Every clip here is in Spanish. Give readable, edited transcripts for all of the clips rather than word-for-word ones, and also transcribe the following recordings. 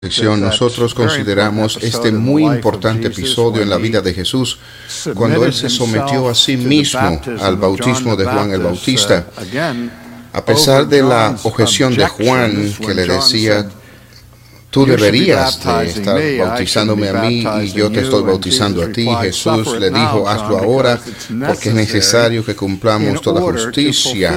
Nosotros consideramos este muy importante episodio en la vida de Jesús cuando Él se sometió a sí mismo al bautismo de Juan el Bautista. A pesar de la objeción de Juan, que le decía: tú deberías de estar bautizándome a mí y yo te estoy bautizando a ti, Jesús le dijo: hazlo ahora porque es necesario que cumplamos toda justicia.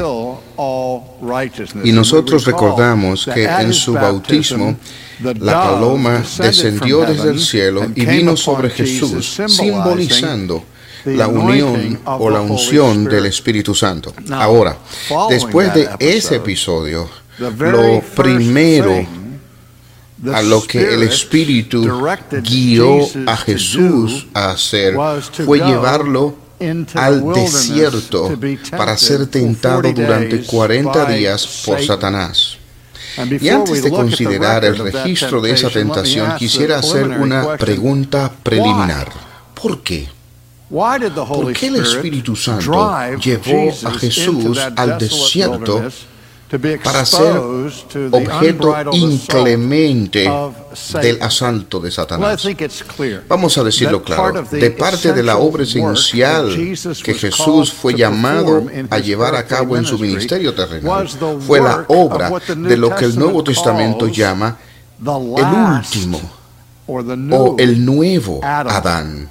Y nosotros recordamos que en su bautismo la paloma descendió desde el cielo y vino sobre Jesús, simbolizando la unión o la unción del Espíritu Santo. Ahora, después de ese episodio, lo primero a lo que el Espíritu guió a Jesús a hacer fue llevarlo al desierto para ser tentado durante 40 días por Satanás. Y antes de considerar el registro de esa tentación, quisiera hacer una pregunta preliminar. ¿Por qué? ¿Por qué el Espíritu Santo llevó a Jesús al desierto para ser objeto inclemente del asalto de Satanás? Vamos a decirlo claro. De parte de la obra esencial que Jesús fue llamado a llevar a cabo en su ministerio terrenal, fue la obra de lo que el Nuevo Testamento llama el último o el nuevo Adán,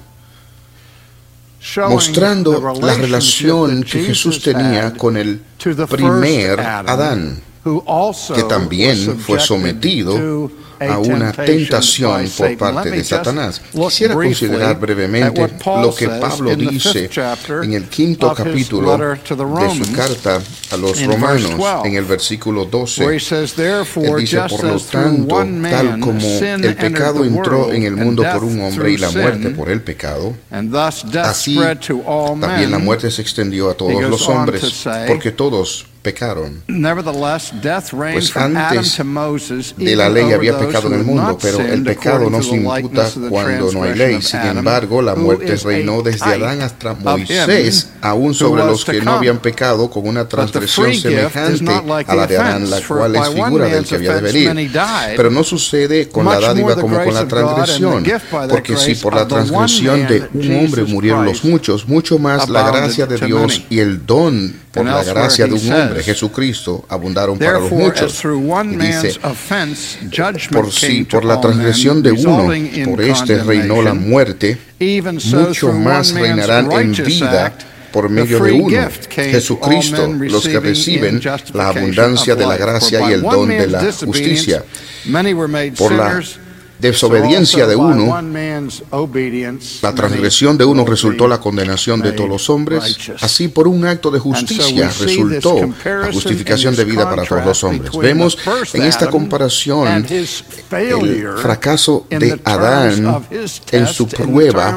mostrando la relación que Jesús tenía con el primer Adán, que también fue sometido a una tentación por parte de Satanás. Quisiera considerar brevemente lo que Pablo dice en el 5º capítulo de su carta a los Romanos, en el versículo 12. Él dice: por lo tanto, tal como el pecado entró en el mundo por un hombre y la muerte por el pecado, así también la muerte se extendió a todos los hombres, porque todos pecaron. Pues antes de la ley había pecado en el mundo, pero el pecado no se imputa cuando no hay ley. Sin embargo, la muerte reinó desde Adán hasta Moisés, aún sobre los que no habían pecado, con una transgresión semejante a la de Adán, la cual es figura del que había de venir. Pero no sucede con la dádiva como con la transgresión, porque si por la transgresión de un hombre murieron los muchos, mucho más la gracia de Dios y el don por la gracia de un hombre, Jesucristo, abundaron para los muchos. Y dice: por si por la transgresión de uno, por este reinó la muerte, mucho más reinarán en vida por medio de uno, Jesucristo, los que reciben la abundancia de la gracia y el don de la justicia. Por la desobediencia de uno, la transgresión de uno resultó la condenación de todos los hombres. Así, por un acto de justicia resultó la justificación de vida para todos los hombres. Vemos en esta comparación el fracaso de Adán en su prueba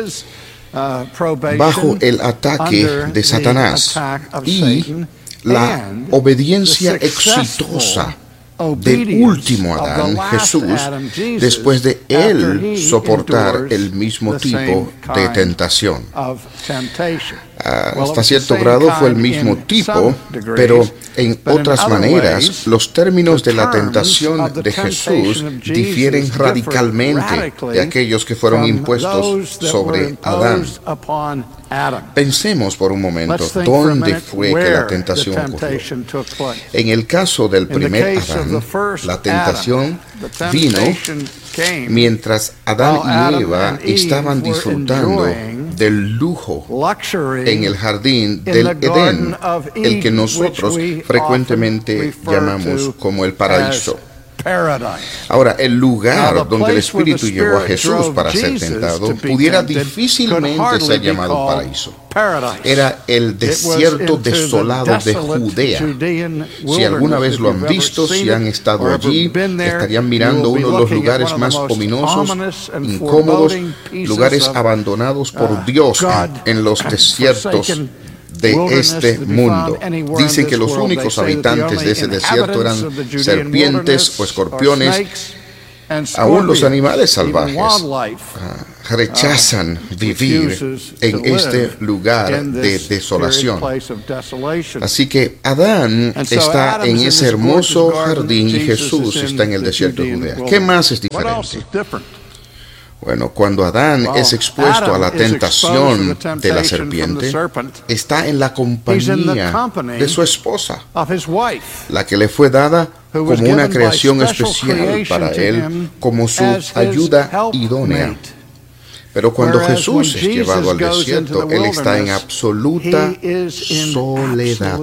bajo el ataque de Satanás y la obediencia exitosa del último Adán, Jesús, después de él soportar el mismo tipo de tentación. Hasta cierto grado fue el mismo tipo, pero en otras maneras los términos de la tentación de Jesús difieren radicalmente de aquellos que fueron impuestos sobre Adán. Pensemos por un momento dónde fue que la tentación ocurrió. En el caso del primer Adán, la tentación vino mientras Adán y Eva estaban disfrutando del lujo en el jardín del Edén, el que nosotros frecuentemente llamamos como el paraíso. Ahora, el lugar donde el Espíritu llevó a Jesús para ser tentado pudiera difícilmente ser llamado paraíso. Era el desierto desolado de Judea. Si alguna vez lo han visto, si han estado allí, estarían mirando uno de los lugares más ominosos, incómodos, lugares abandonados por Dios en los desiertos de este mundo. Dicen que los únicos habitantes de ese desierto eran serpientes o escorpiones, aún los animales salvajes, rechazan vivir en este lugar de desolación. Así que Adán está en ese hermoso jardín y Jesús está en el desierto de Judea. ¿Qué más es diferente? Bueno, cuando Adán es expuesto a la tentación de la serpiente, está en la compañía de su esposa, la que le fue dada como una creación especial para él, como su ayuda idónea. Pero cuando Jesús es llevado al desierto, él está en absoluta soledad.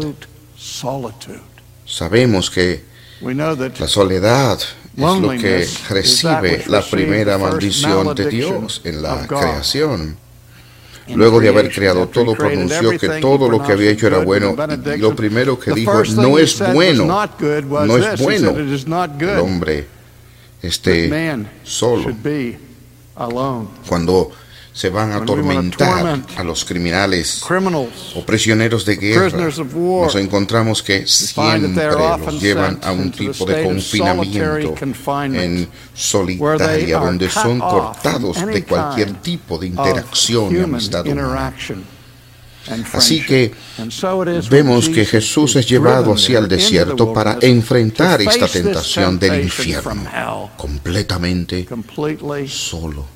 Sabemos que la soledad es lo que recibe la primera maldición de Dios en la creación. Luego de haber creado todo, pronunció que todo lo que había hecho era bueno, y lo primero que dijo, no es bueno, no es bueno el hombre esté solo. Cuando se van a atormentar a los criminales o prisioneros de guerra, nos encontramos que siempre los llevan a un tipo de confinamiento en solitaria, donde son cortados de cualquier tipo de interacción y amistad humana. Así que vemos que Jesús es llevado hacia el desierto para enfrentar esta tentación del infierno, completamente solo.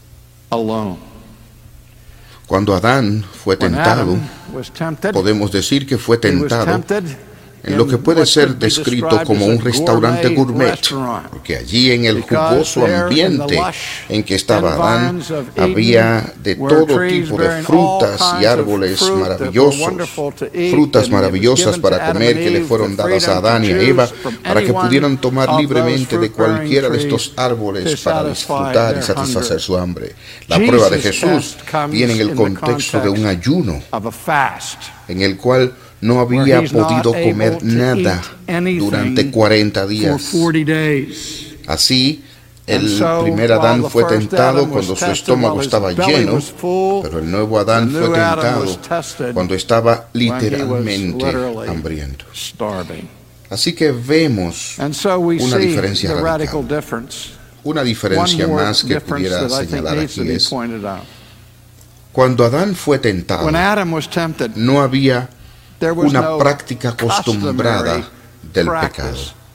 Cuando Adán fue tentado, podemos decir que fue tentado en lo que puede ser descrito como un restaurante gourmet, porque allí en el jugoso ambiente en que estaba Adán había de todo tipo de frutas y árboles maravillosos, frutas maravillosas para comer que le fueron dadas a Adán y a Eva para que pudieran tomar libremente de cualquiera de estos árboles para disfrutar y satisfacer su hambre. La prueba de Jesús viene en el contexto de un ayuno en el cual no había podido comer nada durante 40 días. Así, el primer Adán fue tentado cuando su estómago estaba lleno, pero el nuevo Adán fue tentado cuando estaba literalmente hambriento. Así que vemos una diferencia radical. Una diferencia más que pudiera señalar aquí es, cuando Adán fue tentado, no había una práctica acostumbrada del pecado.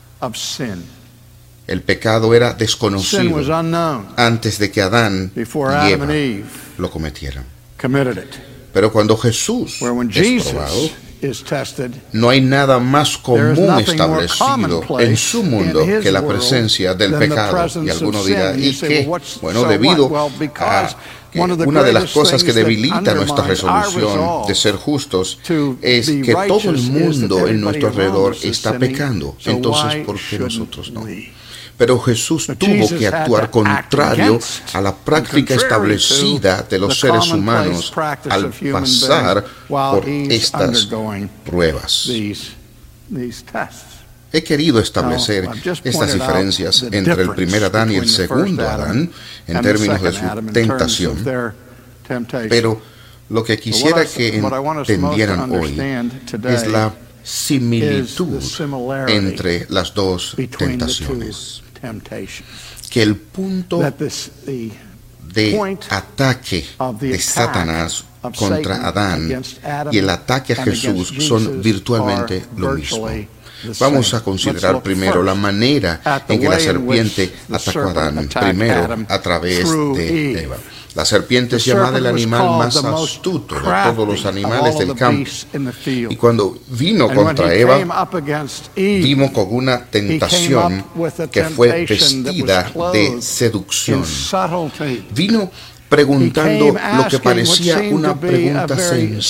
El pecado era desconocido antes de que Adán y Eva lo cometieran. Pero cuando Jesús es probado, no hay nada más común establecido en su mundo que la presencia del pecado. Y alguno dirá, ¿y qué? Bueno, debido a una de las cosas que debilita nuestra resolución de ser justos es que todo el mundo en nuestro alrededor está pecando. Entonces, ¿por qué nosotros no? Pero Jesús tuvo que actuar contrario a la práctica establecida de los seres humanos al pasar por estas pruebas. He querido establecer estas diferencias entre el primer Adán y el segundo Adán en términos de su tentación, pero lo que quisiera que entendieran hoy es la similitud entre las dos tentaciones. Que el punto de ataque de Satanás contra Adán y el ataque a Jesús son virtualmente lo mismo. Vamos a considerar primero la manera en que la serpiente atacó a Adán, primero a través de Eva. La serpiente es llamada el animal más astuto de todos los animales del campo. Y cuando vino contra Eva, vino con una tentación que fue vestida de seducción. Vino preguntando lo que parecía una pregunta sencilla.